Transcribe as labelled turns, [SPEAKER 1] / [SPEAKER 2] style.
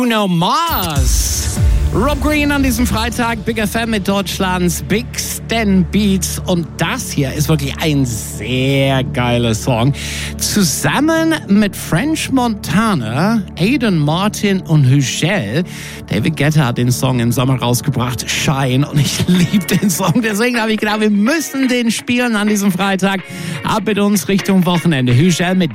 [SPEAKER 1] Bruno Mars. Rob Green an diesem Freitag, Big FM mit Deutschlands Big Stan Beats. Und das hier ist wirklich ein sehr geiler Song. Zusammen mit French Montana, Aiden Martin und Hugel. David Guetta hat den Song im Sommer rausgebracht, Shine. Und ich liebe den Song. Deswegen habe ich gedacht, wir müssen den spielen an diesem Freitag. Ab mit uns Richtung Wochenende. Hugel mit